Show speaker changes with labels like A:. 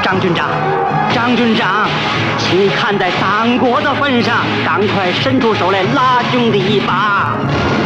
A: 张军长，张军长，请看在党国的份上，赶快伸出手来拉兄弟一把。